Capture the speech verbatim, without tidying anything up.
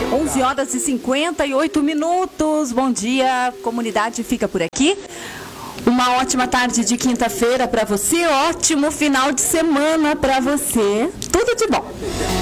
onze horas e cinquenta e oito minutos. Bom dia, comunidade fica por aqui. Uma ótima tarde de quinta-feira para você, ótimo final de semana para você. Tudo de bom.